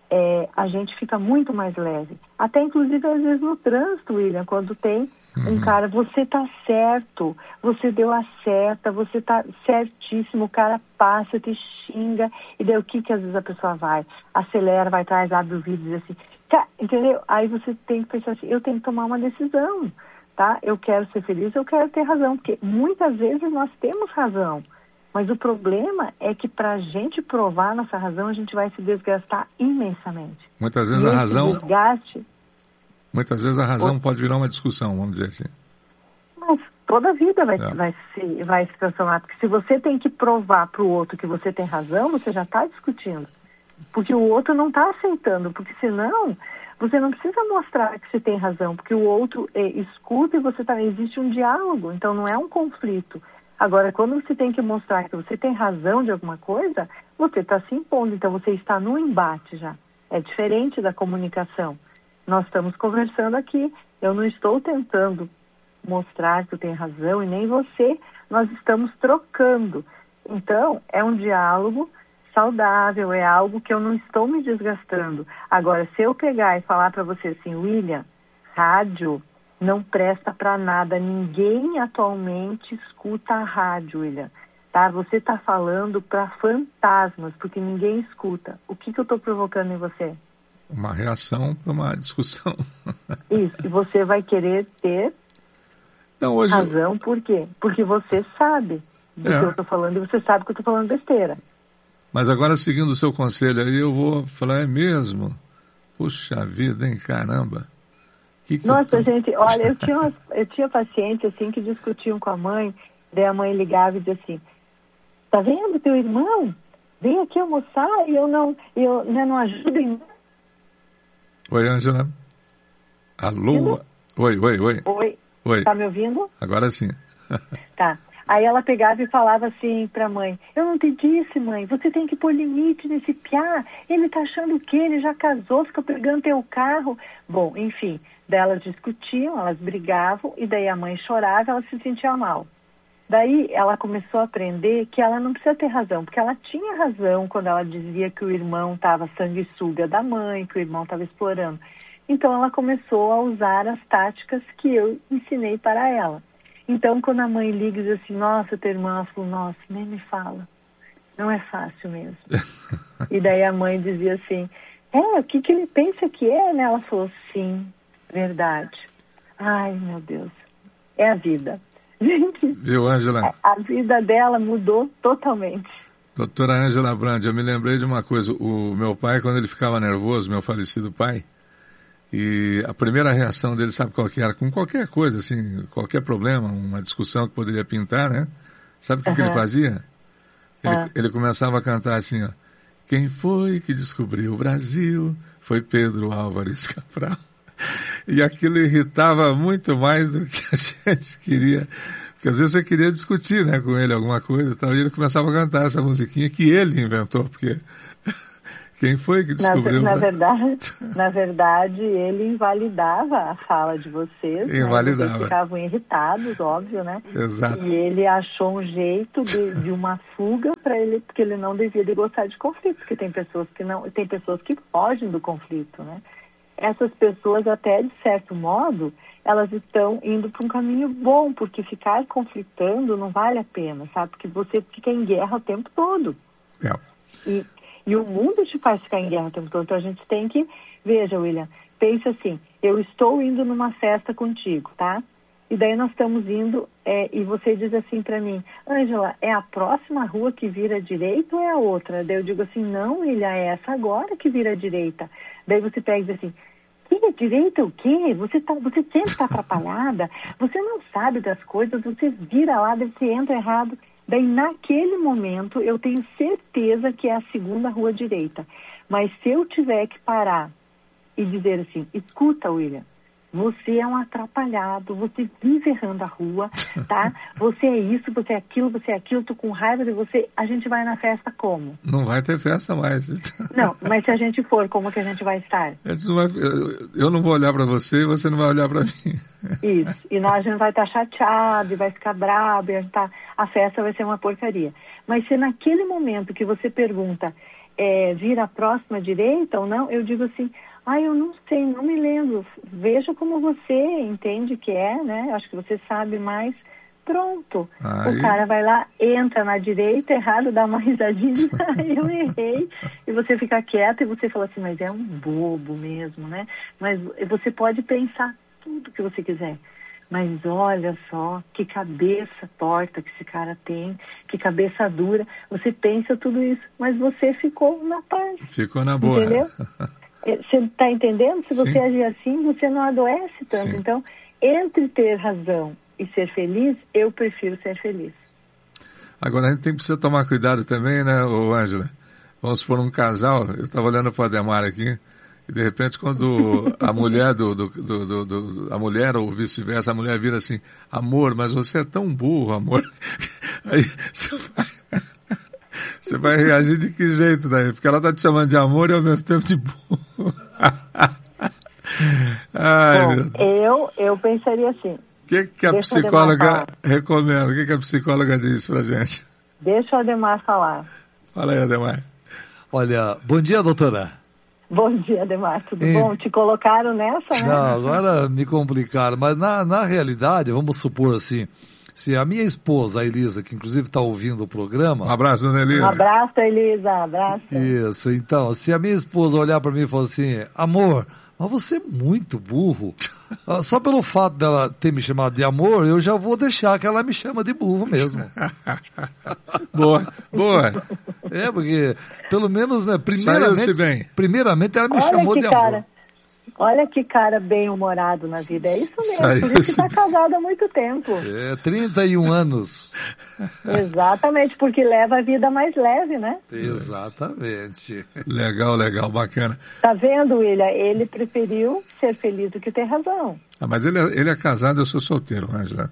a gente fica muito mais leve. Até, inclusive, às vezes no trânsito, William, quando tem um cara, você tá certo, você deu a certa, você tá certíssimo, o cara passa, te xinga, e daí o que às vezes a pessoa vai? Acelera, vai atrás, abre o vidro e diz assim, entendeu? Aí você tem que pensar assim, eu tenho que tomar uma decisão, tá? Eu quero ser feliz, eu quero ter razão, porque muitas vezes nós temos razão. Mas o problema é que para a gente provar nossa razão, a gente vai se desgastar imensamente. Muitas vezes a razão... desgaste... Muitas vezes a razão pode virar uma discussão, vamos dizer assim. Mas toda a vida vai se transformar. Porque se você tem que provar para o outro que você tem razão, você já está discutindo. Porque o outro não está aceitando. Porque senão, você não precisa mostrar que você tem razão. Porque o outro escuta e você também existe um diálogo. Então não é um conflito. Agora, quando você tem que mostrar que você tem razão de alguma coisa, você está se impondo. Então você está no embate já. É diferente da comunicação. Nós estamos conversando aqui, eu não estou tentando mostrar que eu tenho razão e nem você, nós estamos trocando. Então, é um diálogo saudável, é algo que eu não estou me desgastando. Agora, se eu pegar e falar para você assim, William, rádio não presta para nada, ninguém atualmente escuta a rádio, William. Tá? Você está falando para fantasmas, porque ninguém escuta. O que eu estou provocando em você? Uma reação para uma discussão. Isso, e você vai querer ter razão, por quê? Porque você sabe do que eu estou falando e você sabe que eu estou falando besteira. Mas agora, seguindo o seu conselho aí, eu vou falar, é mesmo? Puxa vida, hein, caramba. Nossa, gente, olha, eu tinha pacientes assim que discutiam com a mãe, daí a mãe ligava e dizia assim, tá vendo teu irmão? Vem aqui almoçar e eu não ajudo em nada. Oi, Ângela. Alô? Oi. Oi. Tá me ouvindo? Agora sim. Tá. Aí ela pegava e falava assim pra mãe, eu não te disse, mãe, você tem que pôr limite nesse piá, ele tá achando o quê? Ele já casou, fica pegando teu carro. Bom, enfim, daí elas discutiam, elas brigavam, e daí a mãe chorava, ela se sentia mal. Daí ela começou a aprender que ela não precisa ter razão, porque ela tinha razão quando ela dizia que o irmão estava sanguessuga da mãe, que o irmão estava explorando. Então ela começou a usar as táticas que eu ensinei para ela. Então quando a mãe liga e diz assim, nossa, teu irmão, ela falou, nossa, nem me fala, não é fácil mesmo. E daí a mãe dizia assim, o que ele pensa que é, né? Ela falou, sim, verdade. Ai, meu Deus, é a vida. Gente, viu, Ângela? A vida dela mudou totalmente. Doutora Ângela Brandi, eu me lembrei de uma coisa. O meu pai, quando ele ficava nervoso, meu falecido pai, e a primeira reação dele, sabe qual que era? Com qualquer coisa, assim, qualquer problema, uma discussão que poderia pintar, né? Sabe o que ele fazia? Ele começava a cantar assim, ó. Quem foi que descobriu o Brasil? Foi Pedro Álvares Cabral. E aquilo irritava muito mais do que a gente queria, porque às vezes você queria discutir, né, com ele alguma coisa e tal, e ele começava a cantar essa musiquinha que ele inventou, porque quem foi que descobriu? Na verdade, ele invalidava a fala de vocês, invalidava. Né? Vocês ficavam irritados, óbvio, né? Exato. E ele achou um jeito de uma fuga para ele, porque ele não devia de gostar de conflito, porque tem pessoas que fogem do conflito, né? Essas pessoas, até de certo modo, elas estão indo para um caminho bom, porque ficar conflitando não vale a pena, sabe? Porque você fica em guerra o tempo todo. E o mundo te faz ficar em guerra o tempo todo. Então a gente tem que... Veja, William, pense assim, eu estou indo numa festa contigo, tá? E daí nós estamos indo, e você diz assim para mim, Ângela, é a próxima rua que vira à direita ou é a outra? Daí eu digo assim, não, William, é essa agora que vira à direita. Daí você pega e diz assim, que direita o quê? Você sempre está atrapalhada, você não sabe das coisas, você vira lá, daí você entra errado. Daí naquele momento eu tenho certeza que é a segunda rua direita. Mas se eu tiver que parar e dizer assim, escuta, William, você é um atrapalhado, você vive errando a rua, tá? Você é isso, você é aquilo, tô com raiva de você, a gente vai na festa como? Não vai ter festa mais. Não, mas se a gente for, como que a gente vai estar? Eu não vou olhar para você e você não vai olhar para mim. Isso, e a gente vai estar chateado, e vai ficar bravo, e a festa vai ser uma porcaria. Mas se naquele momento que você pergunta, vira a próxima direita ou não, eu digo assim, eu não sei, não me lembro. Veja como você entende que é, né? Acho que você sabe mais. Pronto. O cara vai lá, entra na direita, errado, dá uma risadinha, eu errei. E você fica quieto e você fala assim, mas é um bobo mesmo, né? Mas você pode pensar tudo que você quiser. Mas olha só, que cabeça torta que esse cara tem, que cabeça dura. Você pensa tudo isso, mas você ficou na paz. Ficou na boa. Entendeu? Você está entendendo? Se você Sim. agir assim, você não adoece tanto. Sim. Então, entre ter razão e ser feliz, eu prefiro ser feliz. Agora, a gente precisa tomar cuidado também, né, Ângela? Vamos supor um casal, eu estava olhando para o Ademar aqui, e de repente quando a mulher a mulher ou vice-versa, a mulher vira assim, amor, mas você é tão burro, amor. Aí você vai reagir de que jeito daí? Porque ela está te chamando de amor e ao mesmo tempo de burro. Bom, eu pensaria assim. O que a psicóloga recomenda? O que a psicóloga diz pra gente? Deixa o Ademar falar. Fala aí, Ademar. Olha, bom dia, doutora. Bom dia, Ademar, tudo bom? Te colocaram nessa, né? Não, agora me complicaram, mas na realidade, vamos supor assim, se a minha esposa, a Elisa, que inclusive está ouvindo o programa... Um abraço, dona Elisa. Um abraço, Elisa, abraço. Isso, então, se a minha esposa olhar para mim e falar assim, amor, mas você é muito burro, só pelo fato dela ter me chamado de amor, eu já vou deixar que ela me chama de burro mesmo. Boa. Porque, pelo menos, né, primeiramente ela me Olha chamou de amor. Olha que cara bem-humorado na vida. É isso mesmo, por isso que está casado há muito tempo. 31 anos. Exatamente, porque leva a vida mais leve, né? Exatamente. Legal, bacana. Tá vendo, William? Ele preferiu ser feliz do que ter razão. Mas ele é casado, eu sou solteiro, Ângela.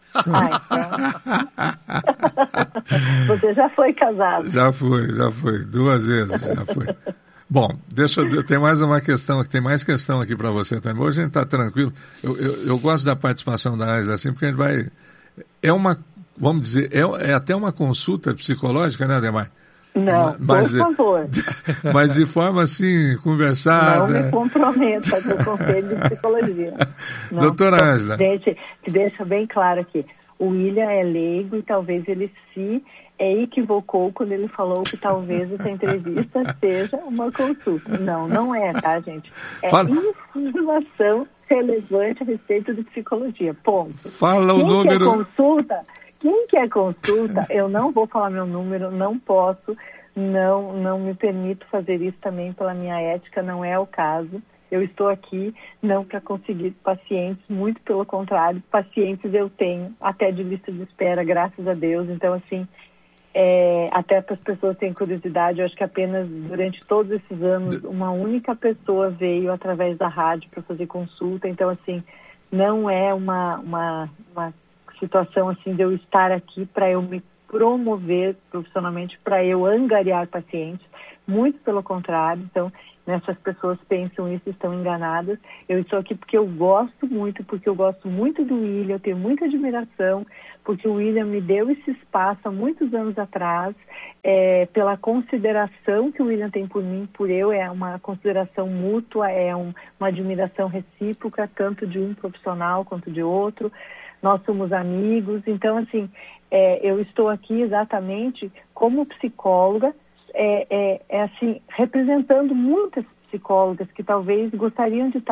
Então. Você já foi casado. Já fui. 2 vezes, já fui. Bom, tem mais uma questão, tem mais questão aqui para você também. Hoje a gente está tranquilo. Eu gosto da participação da Ângela, assim, porque a gente vai... vamos dizer, é até uma consulta psicológica, né, Ademar? Não, por favor. Mas de forma, assim, conversada... Não me comprometa com o conselho de psicologia. Não, doutora Ângela. Gente, deixa bem claro aqui. O William é leigo e talvez ele se equivocou quando ele falou que talvez essa entrevista seja uma consulta. Não é, tá, gente? É informação relevante a respeito de psicologia. Ponto. Fala o número... Quem quer consulta, eu não vou falar meu número, não posso, não me permito fazer isso também pela minha ética, não é o caso. Eu estou aqui não para conseguir pacientes, muito pelo contrário, pacientes eu tenho, até de lista de espera, graças a Deus. Então, assim, até para as pessoas terem curiosidade, eu acho que apenas durante todos esses anos, uma única pessoa veio através da rádio para fazer consulta. Então, assim, não é uma situação assim de eu estar aqui para eu me promover profissionalmente, para eu angariar pacientes, muito pelo contrário. Então, essas pessoas pensam isso, estão enganadas. Eu estou aqui porque eu gosto muito do William, eu tenho muita admiração, porque o William me deu esse espaço há muitos anos atrás, pela consideração que o William tem por mim, por eu, é uma consideração mútua, uma admiração recíproca, tanto de um profissional quanto de outro. Nós somos amigos, então, assim, eu estou aqui exatamente como psicóloga, assim, representando muitas psicólogas que talvez gostariam de estar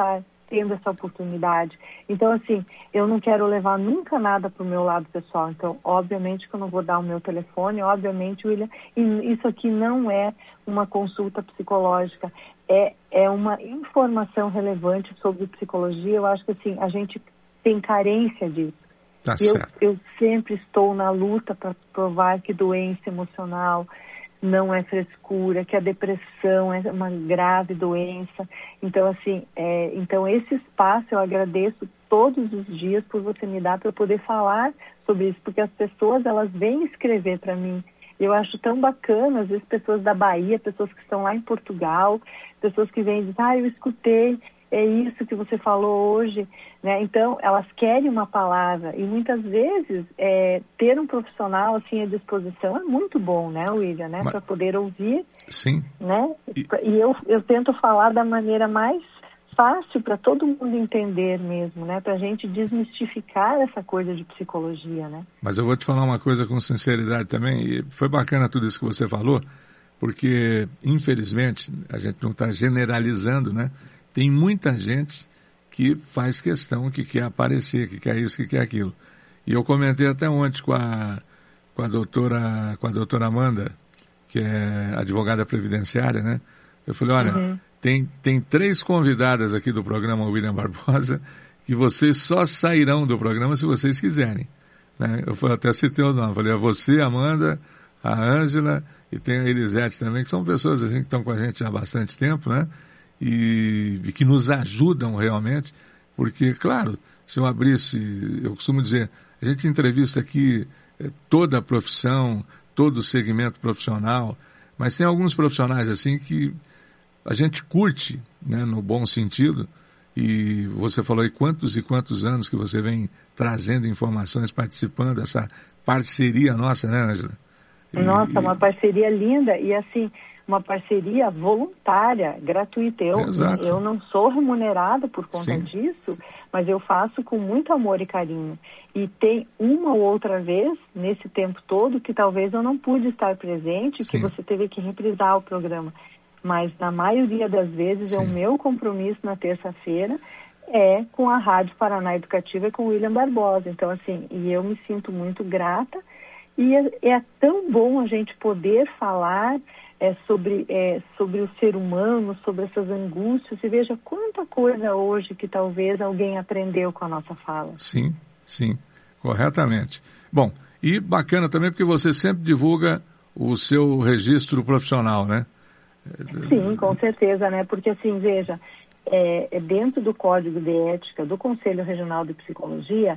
tendo essa oportunidade. Então, assim, eu não quero levar nunca nada para o meu lado pessoal. Então, obviamente que eu não vou dar o meu telefone, obviamente, William, e isso aqui não é uma consulta psicológica, é uma informação relevante sobre psicologia. Eu acho que, assim, a gente tem carência disso. Tá certo. Eu sempre estou na luta para provar que doença emocional não é frescura, que a depressão é uma grave doença. Então, assim, então esse espaço eu agradeço todos os dias por você me dar para eu poder falar sobre isso, porque as pessoas, elas vêm escrever para mim. Eu acho tão bacana, às vezes, pessoas da Bahia, pessoas que estão lá em Portugal, pessoas que vêm e dizem, eu escutei, é isso que você falou hoje, né? Então, elas querem uma palavra e muitas vezes ter um profissional assim à disposição é muito bom, né, William, né? Para poder ouvir, sim, né? E eu tento falar da maneira mais fácil para todo mundo entender mesmo, né? Para a gente desmistificar essa coisa de psicologia, né? Mas eu vou te falar uma coisa com sinceridade também, e foi bacana tudo isso que você falou, porque, infelizmente, a gente não está generalizando, né? Tem muita gente que faz questão, que quer aparecer, que quer isso, que quer aquilo. E eu comentei até ontem com a doutora Amanda, que é advogada previdenciária, né? Eu falei, olha, tem 3 convidadas aqui do programa William Barbosa que vocês só sairão do programa se vocês quiserem, né? Eu até citei o nome, falei, você, Amanda, a Ângela e tem a Elisete também, que são pessoas assim que estão com a gente há bastante tempo, né? E que nos ajudam realmente, porque, claro, se eu abrisse, eu costumo dizer, a gente entrevista aqui toda a profissão, todo o segmento profissional, mas tem alguns profissionais assim que a gente curte, né, no bom sentido, e você falou aí quantos e quantos anos que você vem trazendo informações, participando dessa parceria nossa, né, Ângela? Nossa, uma parceria linda e assim, uma parceria voluntária, gratuita. Eu não sou remunerada por conta disso, mas eu faço com muito amor e carinho. E tem uma ou outra vez, nesse tempo todo, que talvez eu não pude estar presente, que você teve que reprisar o programa. Mas na maioria das vezes, o meu compromisso na terça-feira é com a Rádio Paraná Educativa e com o William Barbosa. Então, assim, e eu me sinto muito grata. E é tão bom a gente poder falar sobre o ser humano, sobre essas angústias, e veja quanta coisa hoje que talvez alguém aprendeu com a nossa fala. Sim, corretamente. Bom, e bacana também porque você sempre divulga o seu registro profissional, né? Sim, com certeza, né? Porque assim, veja, dentro do Código de Ética do Conselho Regional de Psicologia...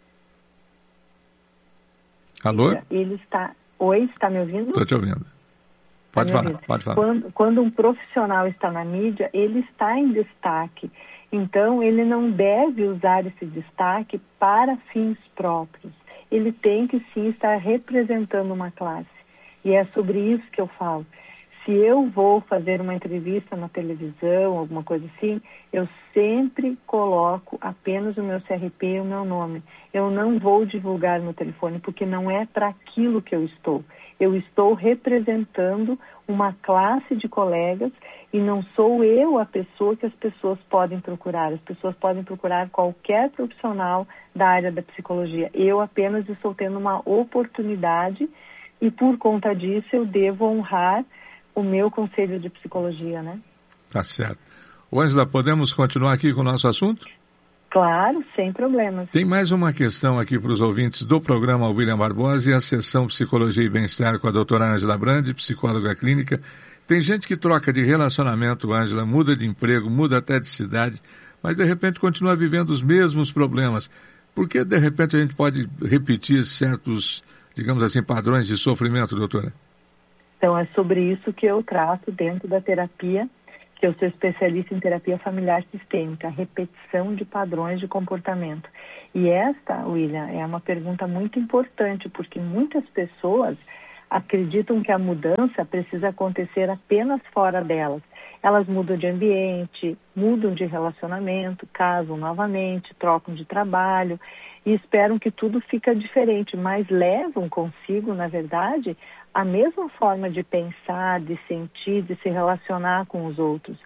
Alô? Ele está... Oi, está me ouvindo? Estou te ouvindo. Pode falar. Quando um profissional está na mídia, ele está em destaque. Então, ele não deve usar esse destaque para fins próprios. Ele tem que, sim, estar representando uma classe. E é sobre isso que eu falo. Se eu vou fazer uma entrevista na televisão, alguma coisa assim, eu sempre coloco apenas o meu CRP e o meu nome. Eu não vou divulgar no telefone, porque não é para aquilo que eu estou. Eu estou representando uma classe de colegas e não sou eu a pessoa que as pessoas podem procurar. As pessoas podem procurar qualquer profissional da área da psicologia. Eu apenas estou tendo uma oportunidade e, por conta disso, eu devo honrar o meu conselho de psicologia, né? Tá certo. Ângela, podemos continuar aqui com o nosso assunto? Claro, sem problemas. Tem mais uma questão aqui para os ouvintes do programa William Barbosa e a sessão Psicologia e Bem-Estar com a doutora Ângela Brandi, psicóloga clínica. Tem gente que troca de relacionamento, Ângela, muda de emprego, muda até de cidade, mas de repente continua vivendo os mesmos problemas. Por que de repente a gente pode repetir certos, digamos assim, padrões de sofrimento, doutora? Então, é sobre isso que eu trato dentro da terapia, que eu sou especialista em terapia familiar sistêmica, repetição de padrões de comportamento. E esta, William, é uma pergunta muito importante, porque muitas pessoas acreditam que a mudança precisa acontecer apenas fora delas. Elas mudam de ambiente, mudam de relacionamento, casam novamente, trocam de trabalho e esperam que tudo fica diferente, mas levam consigo, na verdade, a mesma forma de pensar, de sentir, de se relacionar com os outros.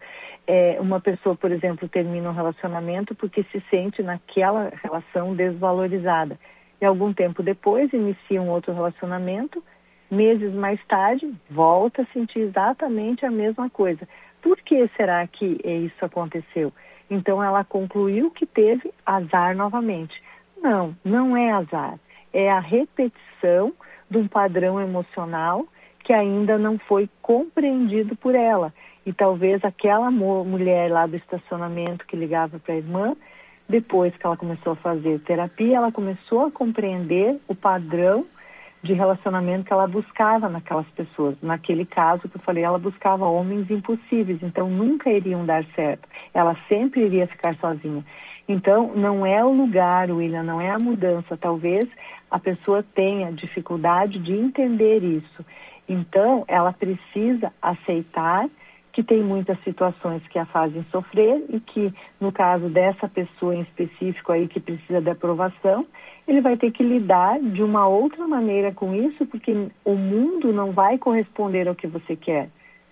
uma pessoa, por exemplo, termina um relacionamento porque se sente naquela relação desvalorizada. E algum tempo depois inicia um outro relacionamento, meses mais tarde, volta a sentir exatamente a mesma coisa. Por que será que isso aconteceu? Então ela concluiu que teve azar novamente. Não, não é azar. É a repetição de um padrão emocional que ainda não foi compreendido por ela. E talvez aquela mulher lá do estacionamento que ligava para a irmã, depois que ela começou a fazer terapia, ela começou a compreender o padrão de relacionamento que ela buscava naquelas pessoas. Naquele caso que eu falei, ela buscava homens impossíveis, então nunca iriam dar certo. Ela sempre iria ficar sozinha. Então, não é o lugar, William, não é a mudança. Talvez a pessoa tenha dificuldade de entender isso. Então, ela precisa aceitar que tem muitas situações que a fazem sofrer e que, no caso dessa pessoa em específico aí que precisa de aprovação, ele vai ter que lidar de uma outra maneira com isso, porque o mundo não vai corresponder ao que você quer.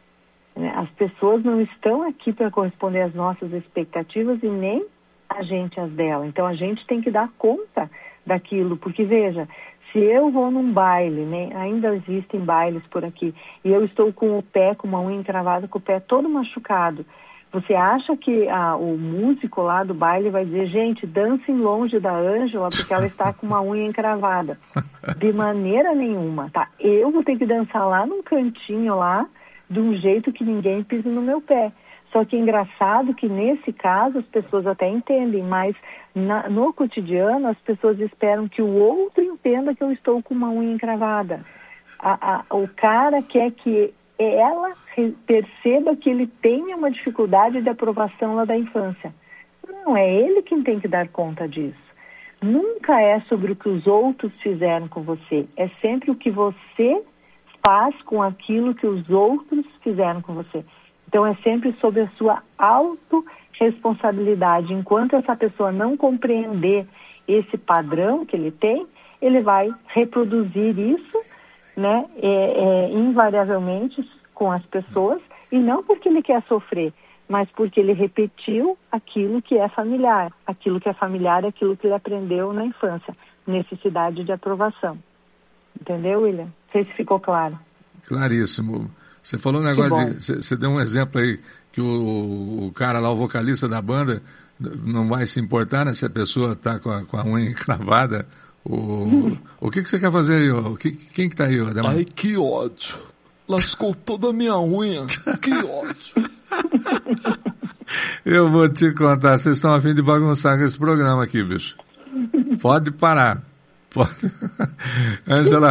As pessoas não estão aqui para corresponder às nossas expectativas e nem a gente as dela. Então, a gente tem que dar conta daquilo, porque, veja, se eu vou num baile, né, ainda existem bailes por aqui, e eu estou com o pé, com uma unha encravada, com o pé todo machucado, você acha que o músico lá do baile vai dizer, gente, dancem longe da Ângela porque ela está com uma unha encravada? De maneira nenhuma, tá? Eu vou ter que dançar lá num cantinho lá, de um jeito que ninguém pise no meu pé. Só que é engraçado que nesse caso as pessoas até entendem, mas no cotidiano as pessoas esperam que o outro entenda que eu estou com uma unha encravada. O cara quer que ela perceba que ele tenha uma dificuldade de aprovação lá da infância. Não, é ele quem tem que dar conta disso. Nunca é sobre o que os outros fizeram com você, é sempre o que você faz com aquilo que os outros fizeram com você. Então, é sempre sobre a sua autorresponsabilidade. Enquanto essa pessoa não compreender esse padrão que ele tem, ele vai reproduzir isso, né, invariavelmente com as pessoas, e não porque ele quer sofrer, mas porque ele repetiu aquilo que é familiar. Aquilo que é familiar é aquilo que ele aprendeu na infância. Necessidade de aprovação. Entendeu, William? Não sei se ficou claro. Claríssimo. Você falou um negócio você deu um exemplo aí que o cara lá, o vocalista da banda, não vai se importar, né, se a pessoa está com a unha encravada. O que você quer fazer aí? Quem que tá aí? Ademar? Ai, que ódio. Lascou toda a minha unha. Que ódio. Eu vou te contar, vocês estão a fim de bagunçar com esse programa aqui, bicho. Pode parar. Pode. Ângela.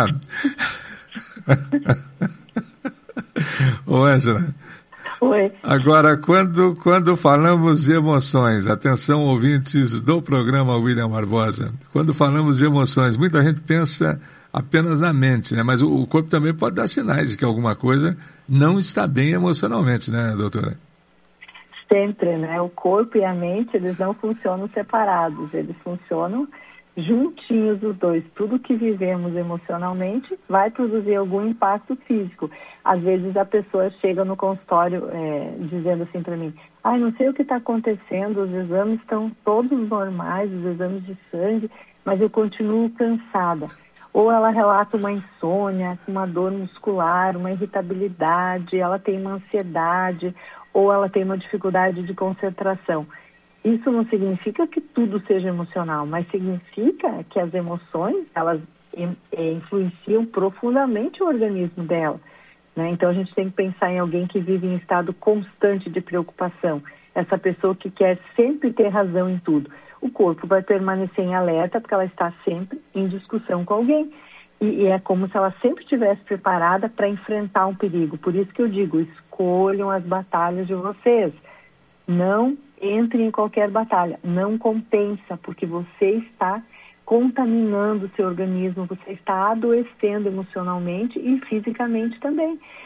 Ô, Ângela. Oi. Agora, quando falamos de emoções, atenção, ouvintes do programa William Barbosa, quando falamos de emoções, muita gente pensa apenas na mente, né? Mas o corpo também pode dar sinais de que alguma coisa não está bem emocionalmente, né, doutora? Sempre, né? O corpo e a mente, eles não funcionam separados, eles funcionam juntinhos os dois. Tudo que vivemos emocionalmente vai produzir algum impacto físico. Às vezes a pessoa chega no consultório dizendo assim para mim, não sei o que está acontecendo, os exames estão todos normais, os exames de sangue, mas eu continuo cansada. Ou ela relata uma insônia, uma dor muscular, uma irritabilidade, ela tem uma ansiedade, ou ela tem uma dificuldade de concentração. Isso não significa que tudo seja emocional, mas significa que as emoções, elas influenciam profundamente o organismo dela, né? Então a gente tem que pensar em alguém que vive em estado constante de preocupação, essa pessoa que quer sempre ter razão em tudo. O corpo vai permanecer em alerta porque ela está sempre em discussão com alguém. E é como se ela sempre estivesse preparada para enfrentar um perigo. Por isso que eu digo, escolham as batalhas de vocês. Não entre em qualquer batalha. Não compensa, porque você está contaminando o seu organismo, você está adoecendo emocionalmente e fisicamente também.